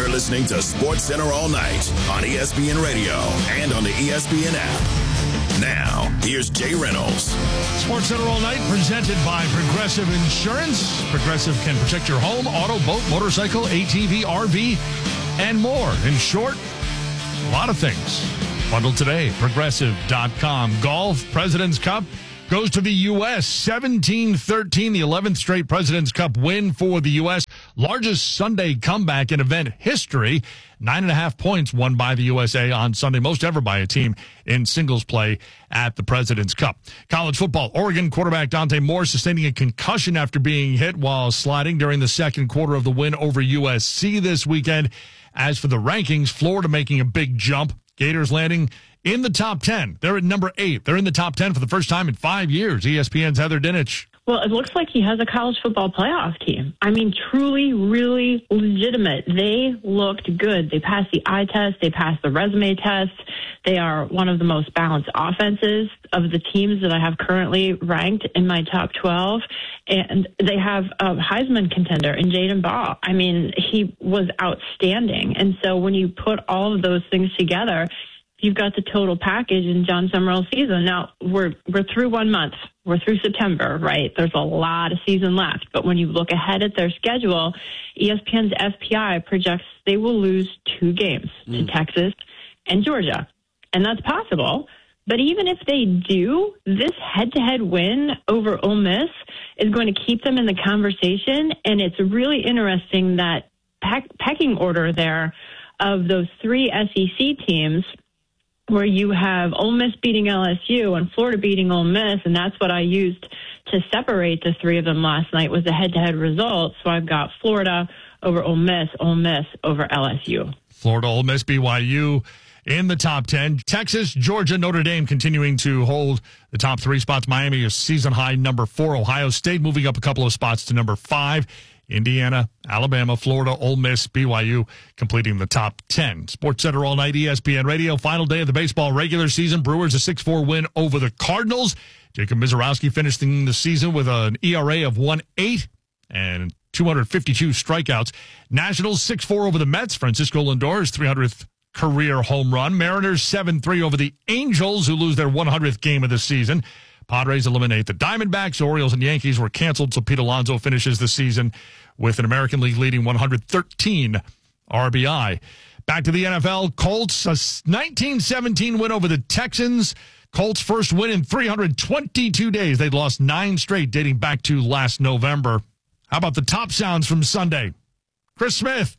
You're listening to Sports Center all night on ESPN Radio and on the ESPN app. Now, here's Jay Reynolds. Sports Center all night presented by Progressive Insurance. Progressive can protect your home, auto, boat, motorcycle, ATV, RV, and more. In short, a lot of things. Bundled today, Progressive.com. Golf President's Cup goes to the U.S. 17-13, the 11th straight President's Cup win for the U.S. Largest Sunday comeback in event history. 9.5 points won by the USA on Sunday, most ever by a team in singles play at the President's Cup. College football, Oregon quarterback Dante Moore sustaining a concussion after being hit while sliding during the second quarter of the win over USC this weekend. As for the rankings, Florida making a big jump. Gators landing in the top 10. They're at number 8. They're in the top 10 for the first time in 5 years. ESPN's Heather Dinich. Well, it looks like he has a college football playoff team. I mean, truly, really legitimate. They looked good. They passed the eye test. They passed the resume test. They are one of the most balanced offenses of the teams that I have currently ranked in my top 12. And they have a Heisman contender in Jaden Ball. I mean, he was outstanding. And so when you put all of those things together, you've got the total package in John Summerall's season. Now, we're through 1 month. We're through September, right? There's a lot of season left. But when you look ahead at their schedule, ESPN's FPI projects they will lose 2 games to Texas and Georgia. And that's possible. But even if they do, this head-to-head win over Ole Miss is going to keep them in the conversation. And it's really interesting that pecking order there of those 3 SEC teams, where you have Ole Miss beating LSU and Florida beating Ole Miss, and that's what I used to separate the 3 of them last night was the head-to-head result. So I've got Florida over Ole Miss over LSU. Florida, Ole Miss, BYU in the top 10. Texas, Georgia, Notre Dame continuing to hold the top 3 spots. Miami is season high number 4. Ohio State moving up a couple of spots to number 5. Indiana, Alabama, Florida, Ole Miss, BYU completing the top 10. Sports Center all night, ESPN Radio. Final day of the baseball regular season. Brewers a 6-4 win over the Cardinals. Jacob Misiorowski finishing the season with an ERA of 1.8 and 252 strikeouts. Nationals 6-4 over the Mets. Francisco Lindor's 300th career home run. Mariners 7-3 over the Angels, who lose their 100th game of the season. Padres eliminate the Diamondbacks. Orioles and Yankees were canceled, so Pete Alonso finishes the season with an American League leading 113 RBI. Back to the NFL. Colts, a 19-17 win over the Texans. Colts' first win in 322 days. They'd lost 9 straight dating back to last November. How about the top sounds from Sunday? Chris Smith.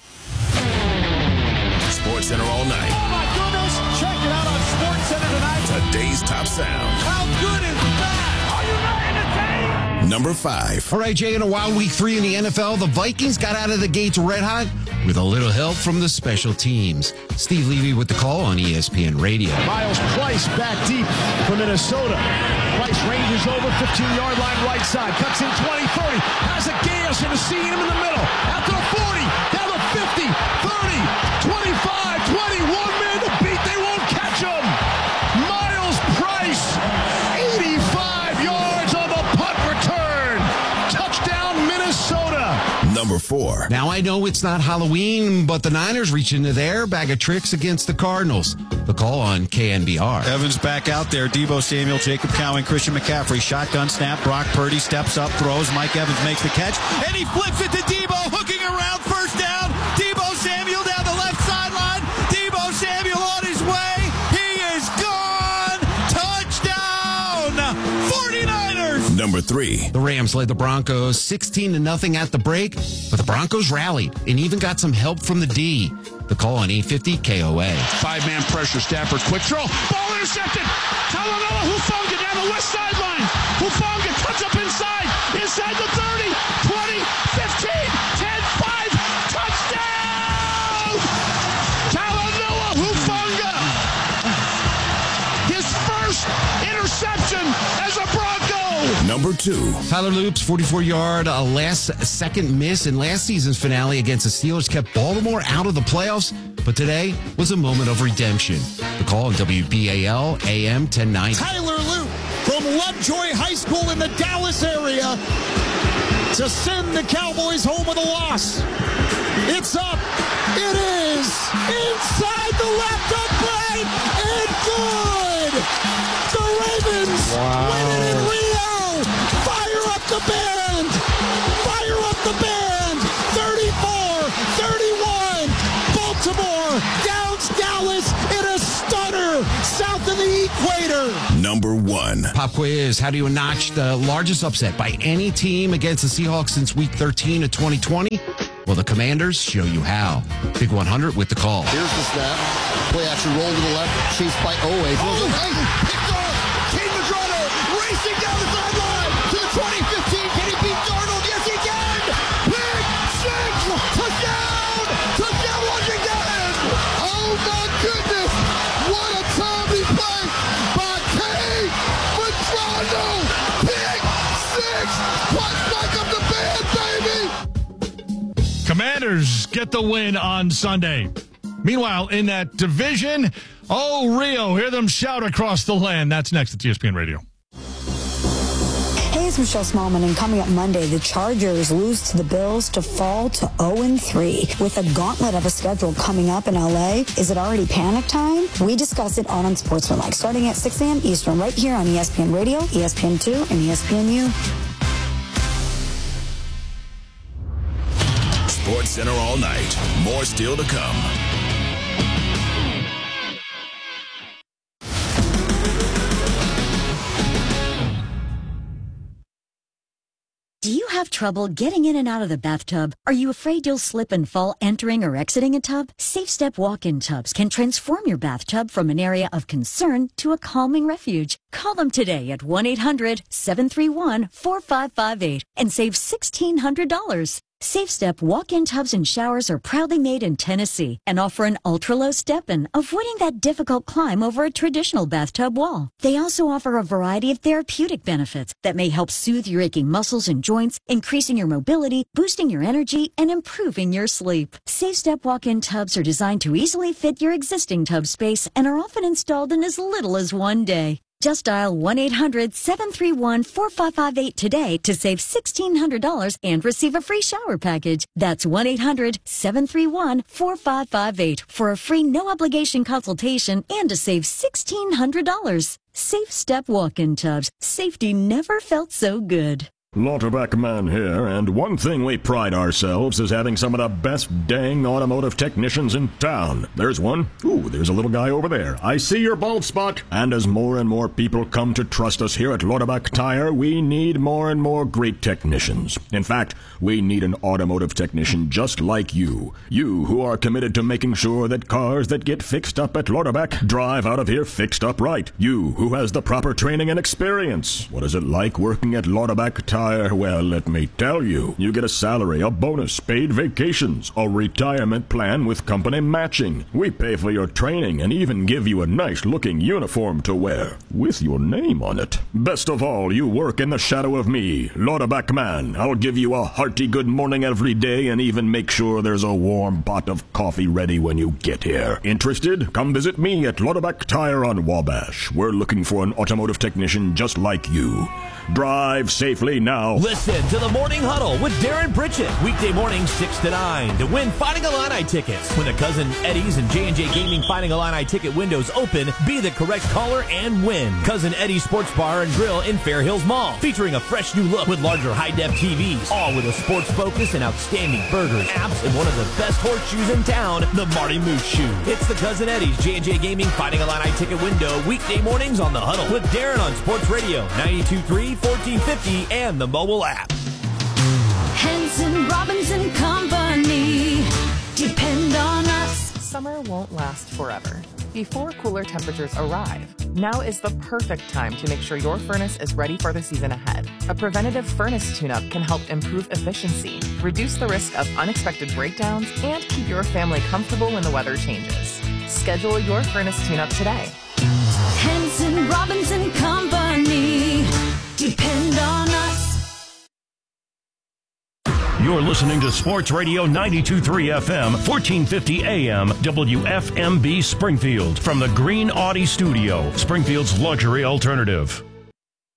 Sports Center all night. Oh, my goodness. Check it out on Sports Center tonight. Today's top sound. How good is that? Are you not entertained? Number 5. All right, Jay, in a wild week 3 in the NFL, the Vikings got out of the gates red hot with a little help from the special teams. Steve Levy with the call on ESPN Radio. Miles Price back deep for Minnesota. Price ranges over 15-yard line right side. Cuts in 20, 30. Has a gas and a seam in the middle. Out to the 40. Down to 50, 30, 25, 20. 1 man to beat. They won't catch him. Miles Price, 85 yards on the punt return. Touchdown, Minnesota. Number 4. Now, I know it's not Halloween, but the Niners reach into their bag of tricks against the Cardinals. The call on KNBR. Evans back out there. Deebo Samuel, Jacob Cowing, Christian McCaffrey. Shotgun snap. Brock Purdy steps up, throws. Mike Evans makes the catch. And he flips it to Deebo, hooking around, first down. Deebo Samuel down the left sideline. Deebo Samuel on his way. He is gone. Touchdown. 49ers. Number 3. The Rams led the Broncos 16-0 at the break, but the Broncos rallied and even got some help from the D. The call on 850 KOA. 5-man pressure. Stafford, quick throw. Ball intercepted. Talanoa Hufanga down the west sideline. Hufanga cuts up inside the 30, 20, 15, 10, 5. Touchdown! Talanoa Hufanga. His first interception as a Bronco. Number 2. Tyler Loop's 44-yard last-second miss in last season's finale against the Steelers kept Baltimore out of the playoffs, but today was a moment of redemption. The call on WBAL AM 1090. Tyler Loop from Lovejoy High School in the Dallas area to send the Cowboys home with a loss. It's up It is inside the left upright and good. The Ravens win it in Rio. Fire up the band. Fire up the band. 34-31. Baltimore downs Dallas in a stunner south of the equator. Number 1. Pop quiz. How do you notch the largest upset by any team against the Seahawks since Week 13 of 2020? Well, the Commanders show you how. Big 100 with the call. Here's the snap. Play action roll to the left. Chased by Owe. Throws it right. Picked off. Kane Madrano racing down the sideline to the 20-15. Can he beat Darnold? Yes, he can. Pick six. Touchdown. Touchdown Washington. Oh, my goodness. What a timely play by Kane Madrano. Pick six. Punch back up the band, baby. Commanders get the win on Sunday. Meanwhile, in that division, Rio, hear them shout across the land. That's next at ESPN Radio. Hey, it's Michelle Smallman, and coming up Monday, the Chargers lose to the Bills to fall to 0-3. With a gauntlet of a schedule coming up in L.A., is it already panic time? We discuss it on Unsportsmanlike, starting at 6 a.m. Eastern, right here on ESPN Radio, ESPN2, and ESPNU. Sports Center all night. More still to come. Do you have trouble getting in and out of the bathtub? Are you afraid you'll slip and fall entering or exiting a tub? SafeStep walk-in tubs can transform your bathtub from an area of concern to a calming refuge. Call them today at 1-800-731-4558 and save $1,600. SafeStep walk-in tubs and showers are proudly made in Tennessee and offer an ultra-low step-in, avoiding that difficult climb over a traditional bathtub wall. They also offer a variety of therapeutic benefits that may help soothe your aching muscles and joints, increasing your mobility, boosting your energy, and improving your sleep. SafeStep walk-in tubs are designed to easily fit your existing tub space and are often installed in as little as one day. Just dial 1-800-731-4558 today to save $1,600 and receive a free shower package. That's 1-800-731-4558 for a free no-obligation consultation and to save $1,600. SafeStep walk-in tubs. Safety never felt so good. Lauterbach Man here, and one thing we pride ourselves is having some of the best dang automotive technicians in town. There's one. Ooh, there's a little guy over there. I see your bald spot. And as more and more people come to trust us here at Lauterbach Tire, we need more and more great technicians. In fact, we need an automotive technician just like you. You who are committed to making sure that cars that get fixed up at Lauterbach drive out of here fixed up right. You who has the proper training and experience. What is it like working at Lauterbach Tire? Well, let me tell you. You get a salary, a bonus, paid vacations, a retirement plan with company matching. We pay for your training and even give you a nice-looking uniform to wear with your name on it. Best of all, you work in the shadow of me, Lauterbach Man. I'll give you a hearty good morning every day and even make sure there's a warm pot of coffee ready when you get here. Interested? Come visit me at Lauterbach Tire on Wabash. We're looking for an automotive technician just like you. Drive safely now. Listen to the Morning Huddle with Darren Pritchett. Weekday mornings 6 to 9 to win Fighting Illini tickets. When the Cousin Eddie's and J&J Gaming Fighting Illini ticket windows open, be the correct caller and win. Cousin Eddie's Sports Bar and Grill in Fair Hills Mall. Featuring a fresh new look with larger high-def TVs. All with a sports focus and outstanding burgers, apps, and one of the best horseshoes in town, the Marty Moose Shoe. It's the Cousin Eddie's J&J Gaming Fighting Illini ticket window. Weekday mornings on the Huddle with Darren on Sports Radio 92.3, 1450, and the mobile app. Henson, Robinson Company. Depend on us. Summer won't last forever. Before cooler temperatures arrive, now is the perfect time to make sure your furnace is ready for the season ahead. A preventative furnace tune-up can help improve efficiency, reduce the risk of unexpected breakdowns, and keep your family comfortable when the weather changes. Schedule your furnace tune-up today. Henson, Robinson Company. Depend on us. You're listening to Sports Radio 92.3 FM, 1450 AM, WFMB Springfield. From the Green Audi Studio, Springfield's luxury alternative.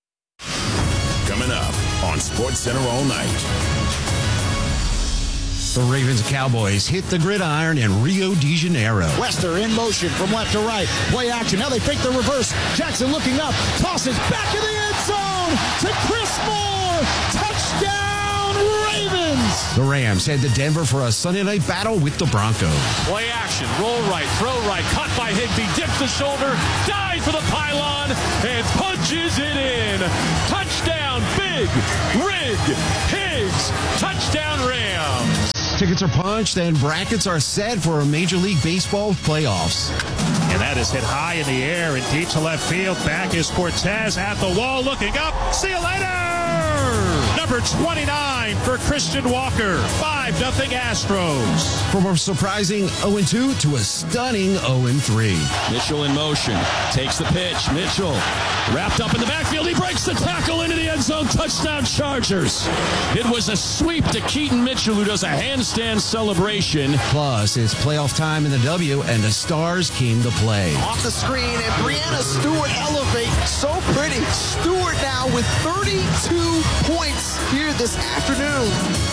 Coming up on Sports Center all night. The Ravens and Cowboys hit the gridiron in Rio de Janeiro. Wester in motion from left to right. Play action. Now they fake the reverse. Jackson looking up. Tosses back in the end zone to Chris Moore. Touchdown, Ravens. The Rams head to Denver for a Sunday night battle with the Broncos. Play action. Roll right. Throw right. Caught by Higbee. Dips the shoulder. Dives for the pylon. And punches it in. Touchdown, Big Rig Higgs. Touchdown, Rams. Tickets are punched and brackets are set for a Major League Baseball playoffs. And that is hit high in the air and deep to left field. Back is Cortez at the wall looking up. See you later! Number 29 for Christian Walker. 5-0 Astros. From a surprising 0-2 to a stunning 0-3. Mitchell in motion. Takes the pitch. Mitchell wrapped up in the backfield. He breaks the tackle into the end zone. Touchdown Chargers. It was a sweep to Keaton Mitchell, who does a handstand celebration. Plus, it's playoff time in the W, and the Stars came to play. Off the screen, and Brianna Stewart elevate. So pretty. Stewart now with 32 points here this afternoon.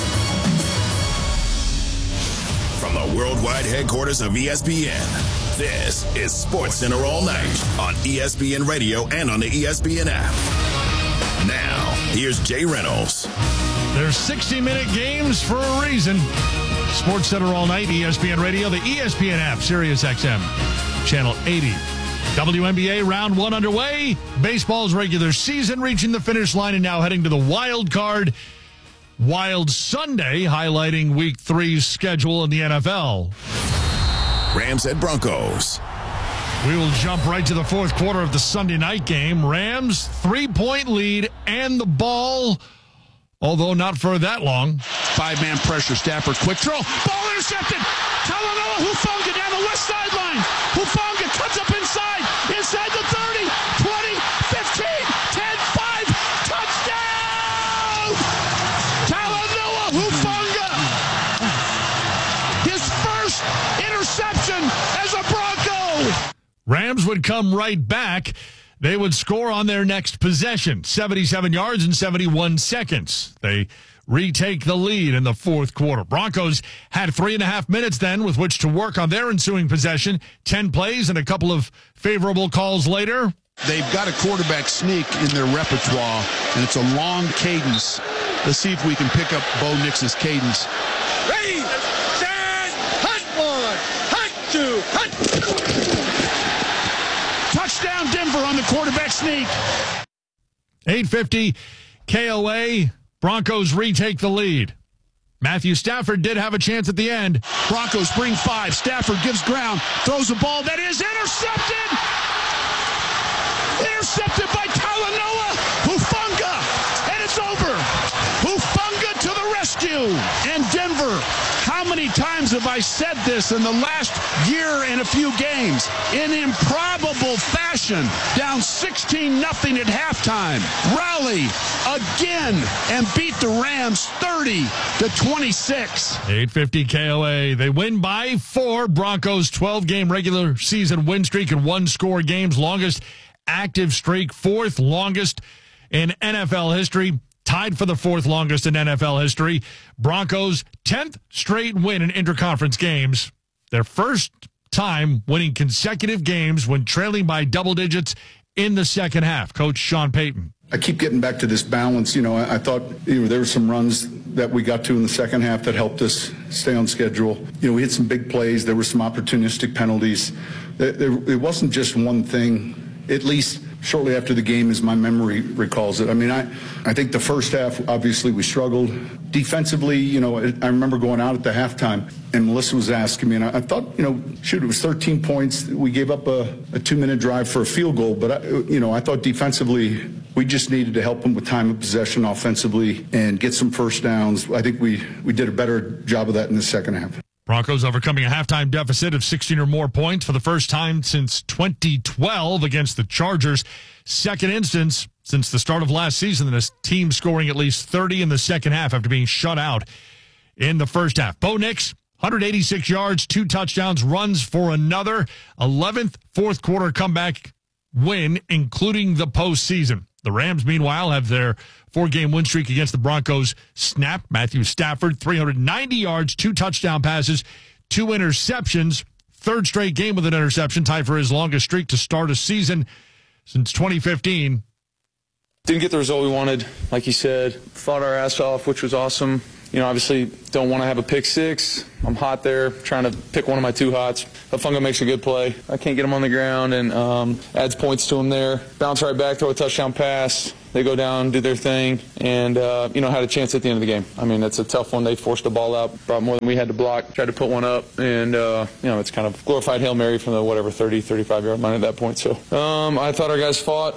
From the worldwide headquarters of ESPN, this is SportsCenter All Night on ESPN Radio and on the ESPN app. Now, here's Jay Reynolds. There's 60-minute games for a reason. SportsCenter All Night, ESPN Radio, the ESPN app, Sirius XM, Channel 80. WNBA Round 1 underway. Baseball's regular season reaching the finish line and now heading to the wild card. Wild Sunday, highlighting Week 3's schedule in the NFL. Rams at Broncos. We will jump right to the fourth quarter of the Sunday night game. Rams, 3-point lead and the ball, although not for that long. 5-man pressure. Stafford, quick throw. Ball intercepted. Talanoa Hufanga down the west sideline. Hufanga cuts up inside the 30, 20, 15, 10, 5. Touchdown! Talanoa Hufanga. His first interception as a Bronco. Rams would come right back. They would score on their next possession, 77 yards and 71 seconds. They retake the lead in the fourth quarter. Broncos had 3.5 minutes then with which to work on their ensuing possession. 10 plays and a couple of favorable calls later. They've got a quarterback sneak in their repertoire, and it's a long cadence. Let's see if we can pick up Bo Nix's cadence. Ready, stand, hunt one, hunt two, hunt. Touchdown Denver on the quarterback sneak. 8:50 KOA. Broncos retake the lead. Matthew Stafford did have a chance at the end. Broncos bring 5. Stafford gives ground, throws a ball that is intercepted. Intercepted by Talanoa Hufanga, and it's over. Hufanga to the rescue. And Denver, how many times have I said this in the last year and a few games? In improbable fashion, down 16-0 at halftime. Rally again and beat the Rams 30-26. 8:50 KOA. They win by 4. Broncos 12-game regular season win streak and 1-score games. Longest active streak, 4th longest in NFL history. Tied for the 4th longest in NFL history. Broncos 10th straight win in interconference games. Their first time winning consecutive games when trailing by double digits in the second half. Coach Sean Payton. I keep getting back to this balance. I thought there were some runs that we got to in the second half that helped us stay on schedule. We had some big plays. There were some opportunistic penalties. It wasn't just one thing, at least shortly after the game, as my memory recalls it. I think the first half, obviously, we struggled. Defensively, I remember going out at the halftime, and Melissa was asking me, and I thought, it was 13 points. We gave up a 2-minute drive for a field goal, but, I thought defensively, we just needed to help them with time of possession offensively and get some first downs. I think we did a better job of that in the second half. Broncos overcoming a halftime deficit of 16 or more points for the first time since 2012 against the Chargers. Second instance since the start of last season that a team scoring at least 30 in the second half after being shut out in the first half. Bo Nix, 186 yards, 2 touchdowns, runs for another 11th fourth quarter comeback win, including the postseason. The Rams, meanwhile, have their 4-game win streak against the Broncos snapped. Matthew Stafford, 390 yards, 2 touchdown passes, 2 interceptions. Third straight game with an interception, tied for his longest streak to start a season since 2015. Didn't get the result we wanted, like you said. Fought our ass off, which was awesome. Obviously don't want to have a pick six. I'm hot there, trying to pick one of my 2 hots. Hufanga makes a good play. I can't get him on the ground and adds points to him there. Bounce right back, throw a touchdown pass. They go down, do their thing, and, had a chance at the end of the game. I mean, that's a tough one. They forced the ball out, brought more than we had to block, tried to put one up, and, it's kind of glorified Hail Mary from the, 30, 35-yard line at that point. So I thought our guys fought.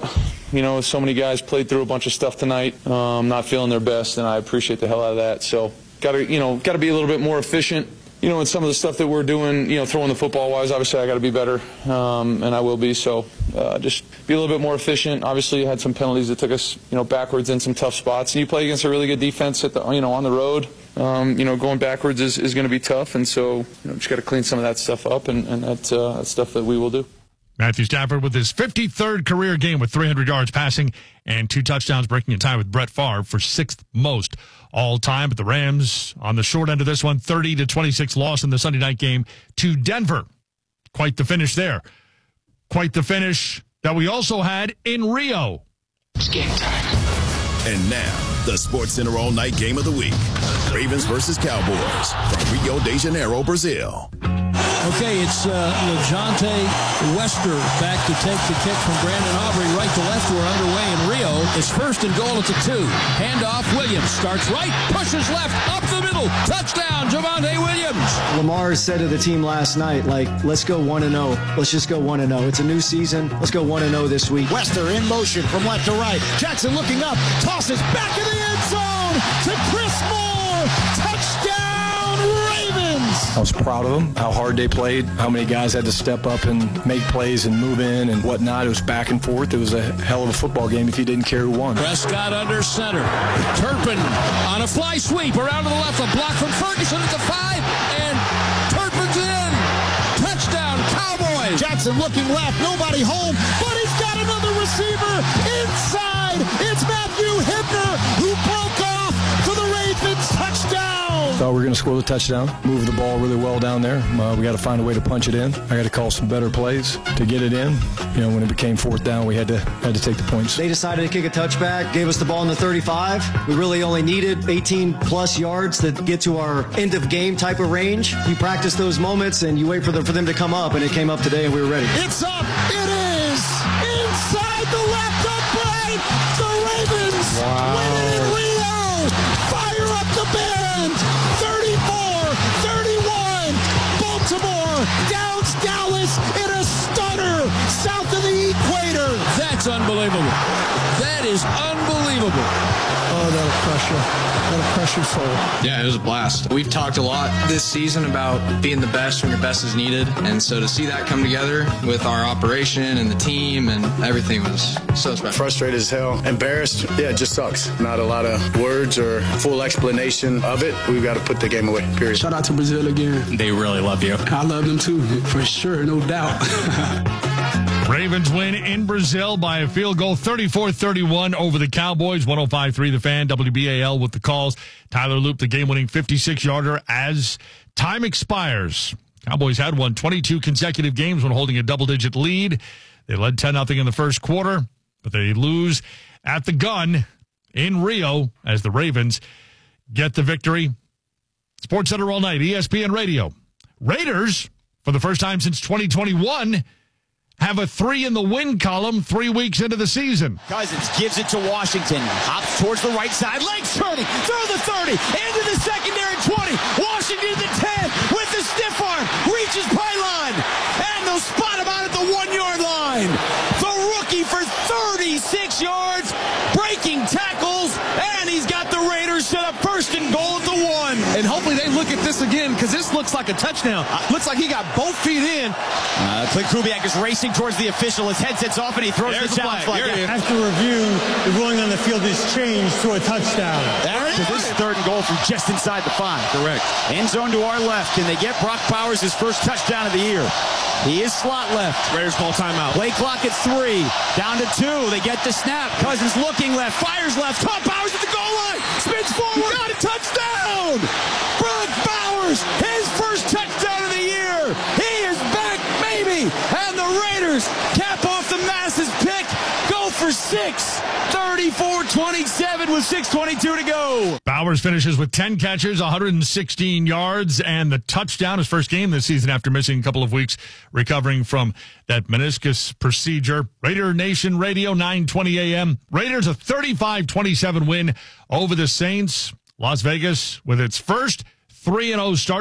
So many guys played through a bunch of stuff tonight, not feeling their best, and I appreciate the hell out of that. So got to be a little bit more efficient. In some of the stuff that we're doing, throwing the football wise, obviously I got to be better, and I will be. So just be a little bit more efficient. Obviously, had some penalties that took us, backwards in some tough spots. And you play against a really good defense at the, on the road. Going backwards is going to be tough, and so just got to clean some of that stuff up, and that's stuff that we will do. Matthew Stafford with his 53rd career game with 300 yards passing and 2 touchdowns, breaking a tie with Brett Favre for 6th most all time. But the Rams on the short end of this one, 30-26 loss in the Sunday night game to Denver. Quite the finish there. Quite the finish that we also had in Rio. It's game time. And now, the SportsCenter All-Night Game of the Week. Ravens versus Cowboys from Rio de Janeiro, Brazil. Okay, it's LeJohntay Wester back to take the kick from Brandon Aubrey. Right to left, we're underway in Rio. It's 1st and goal at the 2. Handoff, Williams starts right, pushes left, up the middle. Touchdown, Javonte Williams. Lamar said to the team last night, let's go 1-0. Let's just go 1-0. It's a new season. Let's go 1-0 this week. Wester in motion from left to right. Jackson looking up, tosses back in the end zone to Chris Moore. Touchdown, Ravens. I was proud of them, how hard they played, how many guys had to step up and make plays and move in and whatnot. It was back and forth. It was a hell of a football game if you didn't care who won. Prescott under center. Turpin on a fly sweep around to the left. A block from Ferguson at the 5, and Turpin's in. Touchdown, Cowboys. Jackson looking left. Nobody home, but he's got another receiver inside. It's Matthew Hibner who broke off for the Ravens. Touchdown. Thought we were going to score the touchdown, move the ball really well down there. We got to find a way to punch it in. I got to call some better plays to get it in. When it became 4th down, we had to take the points. They decided to kick a touchback, gave us the ball in the 35. We really only needed 18-plus yards to get to our end-of-game type of range. You practice those moments, and you wait for them to come up, and it came up today, and we were ready. It's up. It is. Inside the left upright. The Ravens win it in Rio. Fire up the band. 34-31. Baltimore downs Dallas in a stunner south of the equator. That's unbelievable. That is unbelievable. Oh, that'll crush you. That'll crush your soul. Yeah, it was a blast. We've talked a lot this season about being the best when your best is needed. And so to see that come together with our operation and the team and everything was so special. Frustrated as hell. Embarrassed. Yeah, it just sucks. Not a lot of words or full explanation of it. We've got to put the game away, period. Shout out to Brazil again. They really love you. I love them too, for sure, no doubt. Ravens win in Brazil by a field goal, 34-31 over the Cowboys. 105.3 The Fan, WBAL with the calls. Tyler Loop, the game-winning 56-yarder as time expires. Cowboys had won 22 consecutive games when holding a double-digit lead. They led 10-0 in the first quarter, but they lose at the gun in Rio as the Ravens get the victory. SportsCenter all night, ESPN Radio. Raiders, for the first time since 2021, have a 3 in the win column 3 weeks into the season. Cousins gives it to Washington. Hops towards the right side. Legs turning. Through the 30. Into the secondary 20. Washington the 10 with the stiff arm. Reaches pylon. And they'll spot him out at the 1-yard line. The rookie for 36 yards. Breaking tackles. And he's got the Raiders set up 1st and goal at the 1. And hopefully they look at this again because this looks like a touchdown. Looks like he got both feet in. Clint Kubiak is racing towards the official. His headset's off and he throws the challenge flag. After review, the ruling on the field is changed to a touchdown. This is 3rd and goal from just inside the 5. Correct. End zone to our left. Can they get Brock Bowers his first touchdown of the year? He is slot left. Raiders call timeout. Play clock at 3. Down to 2. They get the snap. Cousins looking left. Fires left. Caught Bowers at the goal line. Spins forward. Got a touchdown. Brock Bowers, his first touchdown of the year. He is back, baby. And the Raiders cap off the Masses pick. Go for 6. 34-27 with 6:22 to go. Bowers finishes with 10 catches, 116 yards, and the touchdown. His first game this season after missing a couple of weeks recovering from that meniscus procedure. Raider Nation Radio, 9:20 a.m. Raiders a 35-27 win over the Saints. Las Vegas with its first 3-0 start.